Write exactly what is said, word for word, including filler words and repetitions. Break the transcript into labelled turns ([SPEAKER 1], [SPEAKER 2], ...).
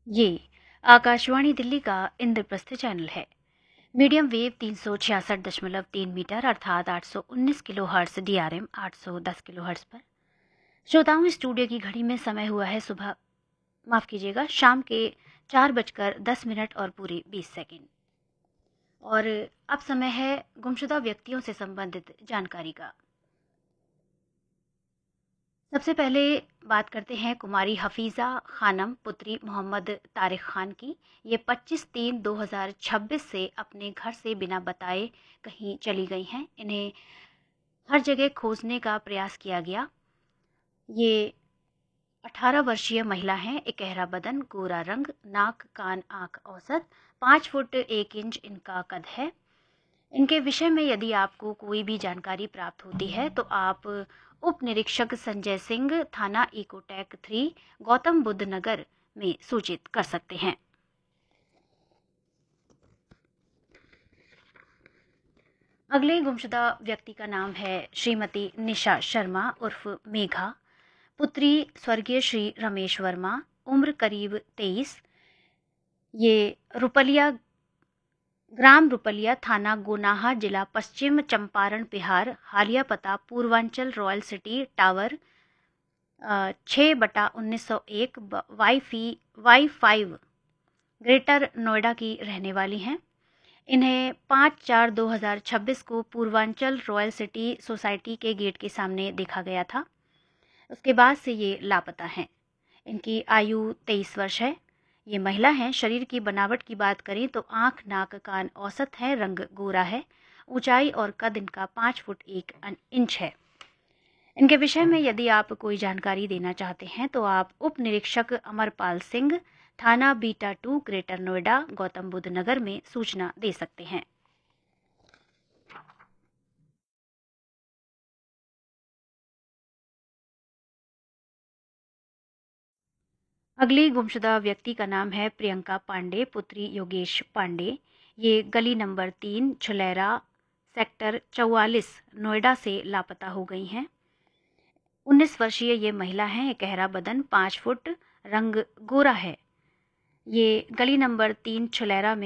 [SPEAKER 1] ये आकाशवाणी दिल्ली का इंद्रप्रस्थ चैनल है। मीडियम वेव तीन सौ छियासठ दशमलव तीन मीटर अर्थात आठ सौ उन्नीस kilo hertz D R M आठ सौ दस किलो हर्ट्स पर। श्रोताओं, स्टूडियो की घड़ी में समय हुआ है सुबह माफ कीजिएगा शाम के चार बजकर दस मिनट और पूरे बीस सेकंड। और अब समय है गुमशुदा व्यक्तियों से संबंधित जानकारी का। सबसे पहले बात करते हैं कुमारी हफीज़ा खानम पुत्री मोहम्मद तारिक खान की। ये पच्चीस तीन दो हज़ार छब्बीस से अपने घर से बिना बताए कहीं चली गई हैं। इन्हें हर जगह खोजने का प्रयास किया गया। ये अठारह वर्षीय महिला हैं। इकहरा बदन, गोरा रंग, नाक कान आँख औसत, पाँच फुट एक इंच इनका कद है। इनके विषय में यदि आपको कोई भी जानकारी प्राप्त होती है तो आप उप निरीक्षक संजय सिंह, थाना इकोटैक थ्री, गौतम बुद्ध नगर में सूचित कर सकते हैं। अगले गुमशुदा व्यक्ति का नाम है श्रीमती निशा शर्मा उर्फ मेघा, पुत्री स्वर्गीय श्री रमेश वर्मा, उम्र करीब तेईस। ये रुपलिया ग्राम रुपलिया, थाना गोनाहा, जिला पश्चिम चंपारण, बिहार। हालिया पता पूर्वांचल रॉयल सिटी टावर छः बटा उन्नीस सौ एक वाई फी वाई फाइव ग्रेटर नोएडा की रहने वाली हैं। इन्हें पाँच चार दो हज़ार छब्बीस को पूर्वांचल रॉयल सिटी सोसाइटी के गेट के सामने देखा गया था। उसके बाद से ये लापता हैं। इनकी आयु तेईस वर्ष है। ये महिला हैं। शरीर की बनावट की बात करें तो आँख नाक कान औसत है, रंग गोरा है। ऊंचाई और कद इनका पाँच फुट एक इंच है। इनके विषय में यदि आप कोई जानकारी देना चाहते हैं तो आप उप निरीक्षक अमरपाल सिंह, थाना beta two, greater Noida, Gautam Buddha नगर में सूचना दे सकते हैं। अगली गुमशुदा व्यक्ति का नाम है प्रियंका पांडे, पुत्री योगेश पांडे। ये गली नंबर तीन, छुलेरा, सेक्टर चौवालीस, नोएडा से लापता हो गई हैं। उन्नीस वर्षीय ये महिला हैं। गहरा बदन, पाँच फुट, रंग गोरा है। ये गली नंबर तीन, छुलेरा में